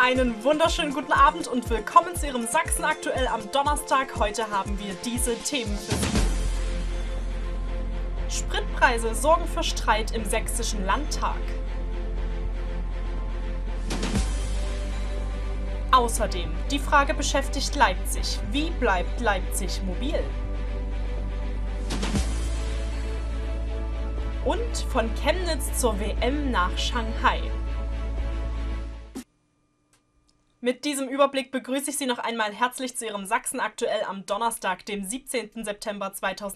Einen wunderschönen guten Abend und willkommen zu Ihrem Sachsen aktuell am Donnerstag. Heute haben wir diese Themen für Sie. Spritpreise sorgen für Streit im Sächsischen Landtag. Außerdem, die Frage beschäftigt Leipzig. Wie bleibt Leipzig mobil? Und von Chemnitz zur WM nach Shanghai. Mit diesem Überblick begrüße ich Sie noch einmal herzlich zu Ihrem Sachsen aktuell am Donnerstag, dem 17. September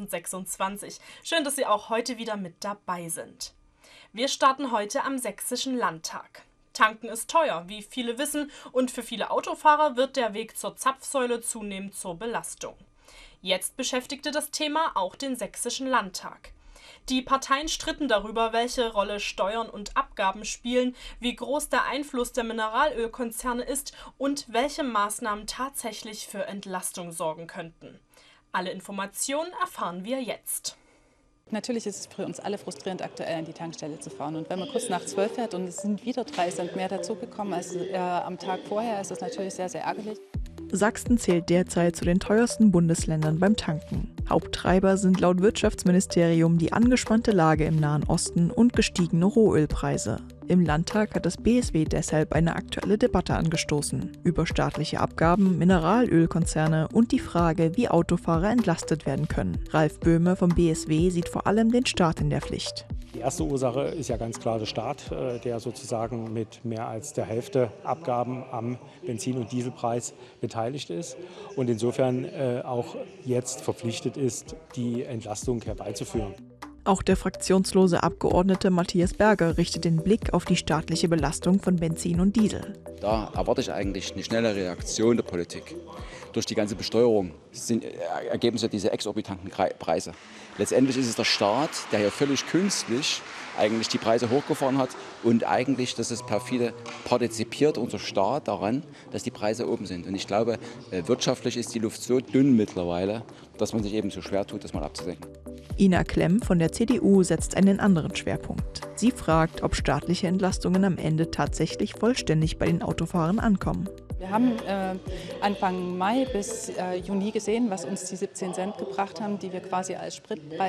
2026. Schön, dass Sie auch heute wieder mit dabei sind. Wir starten heute am Sächsischen Landtag. Tanken ist teuer, wie viele wissen, und für viele Autofahrer wird der Weg zur Zapfsäule zunehmend zur Belastung. Jetzt beschäftigte das Thema auch den Sächsischen Landtag. Die Parteien stritten darüber, welche Rolle Steuern und Abgaben spielen, wie groß der Einfluss der Mineralölkonzerne ist und welche Maßnahmen tatsächlich für Entlastung sorgen könnten. Alle Informationen erfahren wir jetzt. Natürlich ist es für uns alle frustrierend, aktuell an die Tankstelle zu fahren. Und wenn man kurz nach 12 fährt und es sind wieder 3 Cent mehr dazugekommen als am Tag vorher, ist das natürlich sehr, sehr ärgerlich. Sachsen zählt derzeit zu den teuersten Bundesländern beim Tanken. Haupttreiber sind laut Wirtschaftsministerium die angespannte Lage im Nahen Osten und gestiegene Rohölpreise. Im Landtag hat das BSW deshalb eine aktuelle Debatte angestoßen über staatliche Abgaben, Mineralölkonzerne und die Frage, wie Autofahrer entlastet werden können. Ralf Böhme vom BSW sieht vor allem den Staat in der Pflicht. Die erste Ursache ist ja ganz klar der Staat, der sozusagen mit mehr als der Hälfte Abgaben am Benzin- und Dieselpreis beteiligt ist und insofern auch jetzt verpflichtet ist, die Entlastung herbeizuführen. Auch der fraktionslose Abgeordnete Matthias Berger richtet den Blick auf die staatliche Belastung von Benzin und Diesel. Da erwarte ich eigentlich eine schnelle Reaktion der Politik. Durch die ganze Besteuerung ergeben sich diese exorbitanten Preise. Letztendlich ist es der Staat, der hier völlig künstlich eigentlich die Preise hochgefahren hat und eigentlich, dass es perfide partizipiert unser Staat daran, dass die Preise oben sind. Und ich glaube, wirtschaftlich ist die Luft so dünn mittlerweile, dass man sich eben so schwer tut, das mal abzusenken. Ina Klemm von der CDU setzt einen anderen Schwerpunkt. Sie fragt, ob staatliche Entlastungen am Ende tatsächlich vollständig bei den Autofahrern ankommen. Wir haben Anfang Mai bis Juni gesehen, was uns die 17 Cent gebracht haben, die wir quasi als Spritpreis